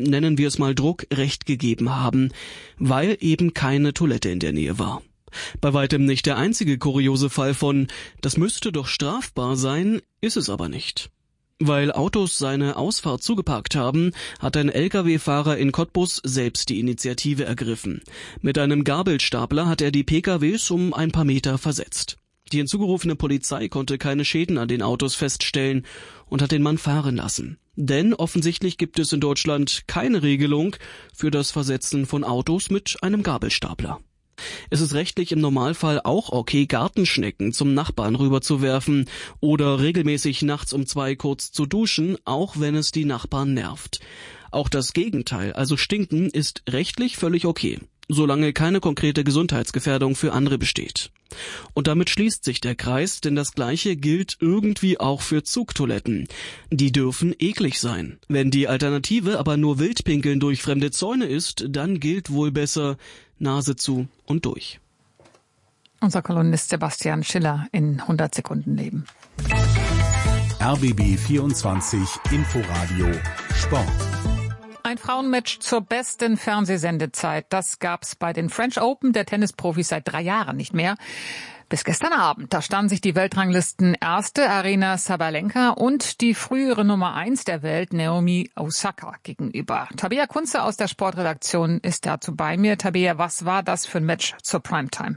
nennen wir es mal Druck, Recht gegeben haben, weil eben keine Toilette in der Nähe war. Bei weitem nicht der einzige kuriose Fall von „das müsste doch strafbar sein", ist es aber nicht. Weil Autos seine Ausfahrt zugeparkt haben, hat ein Lkw-Fahrer in Cottbus selbst die Initiative ergriffen. Mit einem Gabelstapler hat er die PKWs um ein paar Meter versetzt. Die hinzugerufene Polizei konnte keine Schäden an den Autos feststellen und hat den Mann fahren lassen. Denn offensichtlich gibt es in Deutschland keine Regelung für das Versetzen von Autos mit einem Gabelstapler. Es ist rechtlich im Normalfall auch okay, Gartenschnecken zum Nachbarn rüberzuwerfen oder regelmäßig nachts um 2 kurz zu duschen, auch wenn es die Nachbarn nervt. Auch das Gegenteil, also stinken, ist rechtlich völlig okay, solange keine konkrete Gesundheitsgefährdung für andere besteht. Und damit schließt sich der Kreis, denn das Gleiche gilt irgendwie auch für Zugtoiletten. Die dürfen eklig sein. Wenn die Alternative aber nur Wildpinkeln durch fremde Zäune ist, dann gilt wohl besser Nase zu und durch. Unser Kolumnist Sebastian Schiller in 100 Sekunden Leben. RBB 24 Inforadio Sport. Ein Frauenmatch zur besten Fernsehsendezeit. Das gab's bei den French Open der Tennisprofis seit 3 Jahren nicht mehr. Bis gestern Abend. Da standen sich die Weltranglisten erste Aryna Sabalenka und die frühere Nummer 1 der Welt Naomi Osaka gegenüber. Tabea Kunze aus der Sportredaktion ist dazu bei mir. Tabea, was war das für ein Match zur Primetime?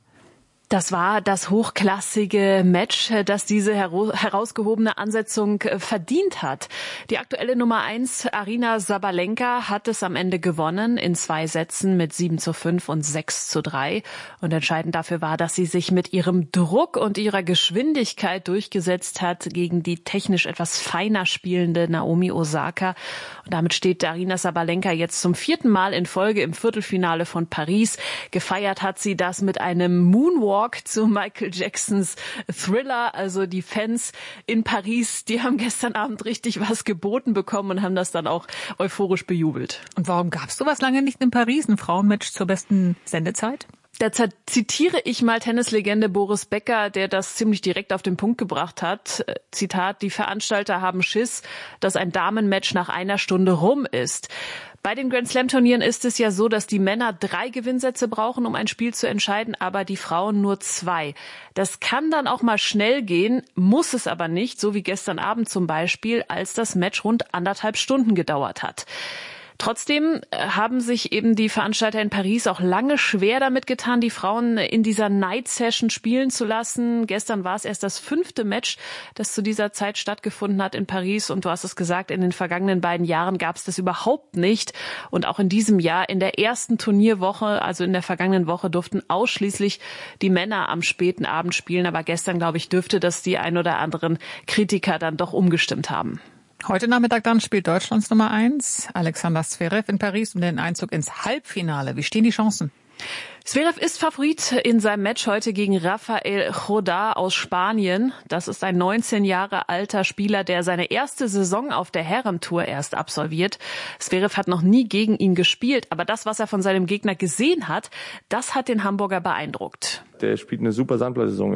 Das war das hochklassige Match, das diese herausgehobene Ansetzung verdient hat. Die aktuelle Nummer 1, Aryna Sabalenka, hat es am Ende gewonnen in 2 Sätzen mit 7:5 und 6:3. Und entscheidend dafür war, dass sie sich mit ihrem Druck und ihrer Geschwindigkeit durchgesetzt hat gegen die technisch etwas feiner spielende Naomi Osaka. Und damit steht Aryna Sabalenka jetzt zum 4. Mal in Folge im Viertelfinale von Paris. Gefeiert hat sie das mit einem Moonwalk zu Michael Jacksons Thriller. Also die Fans in Paris, die haben gestern Abend richtig was geboten bekommen und haben das dann auch euphorisch bejubelt. Und warum gab es sowas lange nicht in Paris, ein Frauenmatch zur besten Sendezeit? Derzeit zitiere ich mal Tennislegende Boris Becker, der das ziemlich direkt auf den Punkt gebracht hat. Zitat: Die Veranstalter haben Schiss, dass ein Damenmatch nach 1 Stunde rum ist. Bei den Grand-Slam-Turnieren ist es ja so, dass die Männer 3 Gewinnsätze brauchen, um ein Spiel zu entscheiden, aber die Frauen nur 2. Das kann dann auch mal schnell gehen, muss es aber nicht, so wie gestern Abend zum Beispiel, als das Match rund 1,5 Stunden gedauert hat. Trotzdem haben sich eben die Veranstalter in Paris auch lange schwer damit getan, die Frauen in dieser Night-Session spielen zu lassen. Gestern war es erst das 5. Match, das zu dieser Zeit stattgefunden hat in Paris. Und du hast es gesagt, in den vergangenen 2 Jahren gab es das überhaupt nicht. Und auch in diesem Jahr, in der ersten Turnierwoche, also in der vergangenen Woche, durften ausschließlich die Männer am späten Abend spielen. Aber gestern, glaube ich, dürfte das die ein oder anderen Kritiker dann doch umgestimmt haben. Heute Nachmittag dann spielt Deutschlands Nummer 1, Alexander Zverev, in Paris um den Einzug ins Halbfinale. Wie stehen die Chancen? Zverev ist Favorit in seinem Match heute gegen Rafael Jodá aus Spanien. Das ist ein 19 Jahre alter Spieler, der seine erste Saison auf der Herrentour erst absolviert. Zverev hat noch nie gegen ihn gespielt, aber das, was er von seinem Gegner gesehen hat, das hat den Hamburger beeindruckt. Der spielt eine super Sandplatzsaison,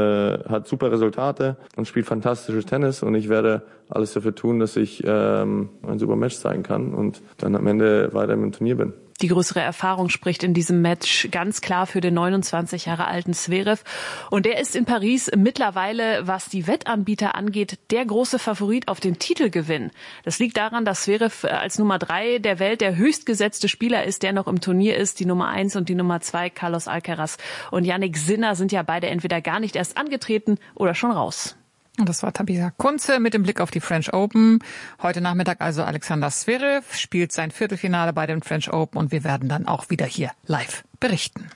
hat super Resultate und spielt fantastisches Tennis. Und ich werde alles dafür tun, dass ich ein super Match zeigen kann und dann am Ende weiter im Turnier bin. Die größere Erfahrung spricht in diesem Match ganz klar für den 29 Jahre alten Zverev. Und der ist in Paris mittlerweile, was die Wettanbieter angeht, der große Favorit auf den Titelgewinn. Das liegt daran, dass Zverev als Nummer 3 der Welt der höchstgesetzte Spieler ist, der noch im Turnier ist. Die Nummer 1 und die Nummer 2, Carlos Alcaraz und Jannik Sinner, sind ja beide entweder gar nicht erst angetreten oder schon raus. Und das war Tabea Kunze mit dem Blick auf die French Open. Heute Nachmittag also Alexander Zverev spielt sein Viertelfinale bei den French Open und wir werden dann auch wieder hier live berichten.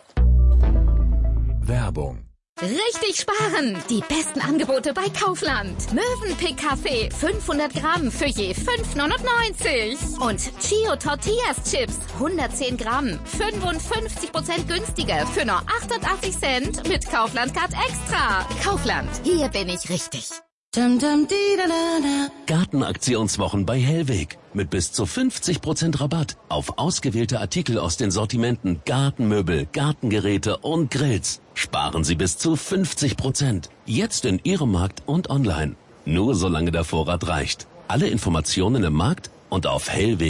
Werbung. Richtig sparen! Die besten Angebote bei Kaufland. Mövenpick Kaffee 500 Gramm für je 5,99. Und Chio Tortillas Chips 110 Gramm 55% günstiger für nur 88 Cent mit Kaufland Card Extra. Kaufland, hier bin ich richtig. Gartenaktionswochen bei Hellweg. Mit bis zu 50% Rabatt auf ausgewählte Artikel aus den Sortimenten Gartenmöbel, Gartengeräte und Grills. Sparen Sie bis zu 50%. Jetzt in Ihrem Markt und online. Nur solange der Vorrat reicht. Alle Informationen im Markt und auf Hellweg.